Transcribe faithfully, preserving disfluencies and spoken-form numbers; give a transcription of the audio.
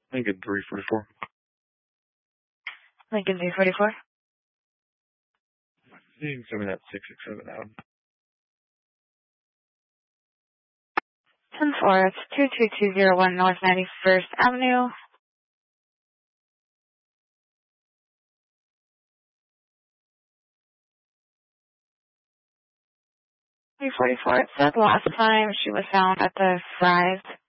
Lincoln three forty-four. Lincoln three forty-four. You can send me that six six seven out. ten four, it's two two two zero one North ninety-first Avenue. three forty-four, it said last time she was found at the Fry's